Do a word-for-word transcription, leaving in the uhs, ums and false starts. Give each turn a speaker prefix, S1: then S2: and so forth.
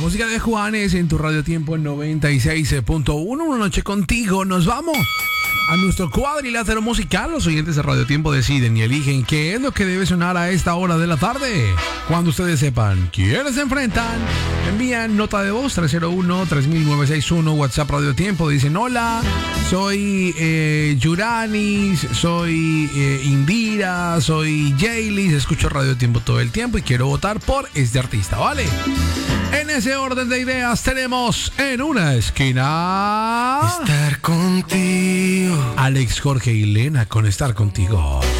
S1: Música de Juanes en tu Radio Tiempo en noventa y seis punto uno. Una noche contigo. Nos vamos a nuestro cuadrilátero musical. Los oyentes de Radio Tiempo deciden y eligen qué es lo que debe sonar a esta hora de la tarde. Cuando ustedes sepan quiénes se enfrentan, envían nota de voz tres cero uno, tres mil novecientos sesenta y uno, WhatsApp Radio Tiempo. Dicen: hola, soy eh, Yuranis, soy eh, Indira, soy Jaylis, escucho Radio Tiempo todo el tiempo y quiero votar por este artista, ¿vale? En ese orden de ideas tenemos en una esquina
S2: Estar contigo.
S1: Alex, Jorge y Lena con Estar Contigo.